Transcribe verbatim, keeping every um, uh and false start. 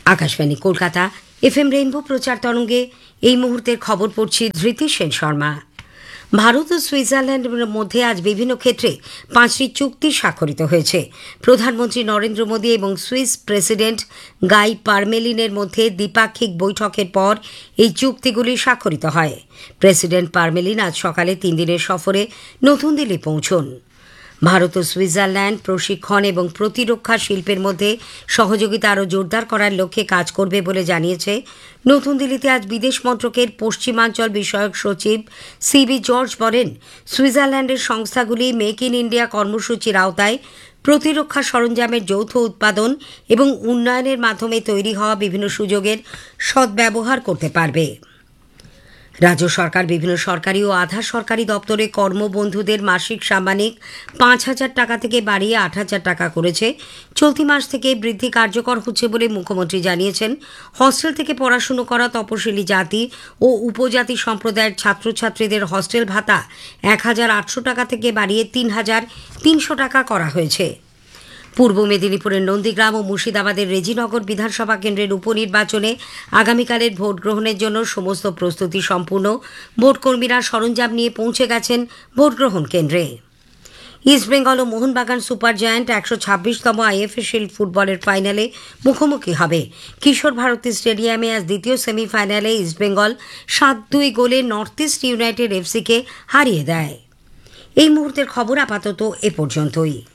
Akashvani Kolkata F M rainbow প্রচার তরঙ্গে এই মুহূর্তের খবর পড়ছি ধৃতি সেন শর্মা। ভারত ও সুইজারল্যান্ডের মধ্যে আজ বিভিন্ন ক্ষেত্রে পাঁচটি চুক্তি স্বাক্ষরিত হয়েছে। প্রধানমন্ত্রী নরেন্দ্র মোদী এবং সুইস প্রেসিডেন্ট গাই পারমেলিনের মধ্যে দ্বিপাক্ষিক বৈঠকের পর এই চুক্তিগুলি স্বাক্ষরিত হয়। প্রেসিডেন্ট পারমেলিন আজ সকালে তিন দিনের সফরে নতুন দিল্লি পৌঁছন। ভারত ও সুইজারল্যান্ড প্রশিক্ষণ এবং প্রতিরক্ষা শিল্পের মধ্যে সহযোগিতা আরও জোরদার করার লক্ষ্যে কাজ করবে বলে জানিয়েছে। নতুন দিল্লিতে আজ বিদেশ মন্ত্রকের পশ্চিমাঞ্চল বিষয়ক সচিব সিবি জর্জ বলেন, সুইজারল্যান্ডের সংস্থাগুলি মেক ইন ইন্ডিয়া কর্মসূচির আওতায় প্রতিরক্ষা সরঞ্জামের যৌথ উৎপাদন এবং উন্নয়নের মাধ্যমে তৈরি হওয়া বিভিন্ন সুযোগের সদ্ব্যবহার করতে পারবে। রাজ্য সরকার বিভিন্ন সরকারি ও আধা সরকারি দপ্তরে কর্মবন্ধুদের মাসিক সাম্মানিক পাঁচ হাজার টাকা থেকে বাড়িয়ে আট হাজার টাকা করেছে। চলতি মাস থেকে বৃদ্ধি কার্যকর হচ্ছে বলে মুখ্যমন্ত্রী জানিয়েছেন। হস্টেল থেকে পড়াশুনো করা তপশিলি জাতি ও উপজাতি সম্প্রদায়ের ছাত্রছাত্রীদের হস্টেল ভাতা এক হাজার আটশো টাকা থেকে বাড়িয়ে তিন হাজার তিনশো টাকা করা হয়েছে। পূর্ব মেদিনীপুরের নন্দীগ্রাম ও মুর্শিদাবাদের রেজিনগর বিধানসভা কেন্দ্রের উপনির্বাচনে আগামীকালের ভোট গ্রহণের জন্য সমস্ত প্রস্তুতি সম্পূর্ণ। ভোটকর্মীরা সরঞ্জাম নিয়ে পৌঁছে গেছেন ভোট গ্রহণ কেন্দ্রে। ইস্টবেঙ্গল ও মোহনবাগান সুপার জায়ান্ট একশো ছাব্বিশতম আইএফএ শিল্ড ফুটবলের ফাইনালে মুখোমুখি হবে। কিশোর ভারতী স্টেডিয়ামে আজ দ্বিতীয় সেমিফাইনালে ইস্টবেঙ্গল সাত দুই গোলে নর্থ ইস্ট ইউনাইটেড এফসিকে হারিয়ে দেয়। এই মুহূর্তের খবর আপাতত এ পর্যন্তই।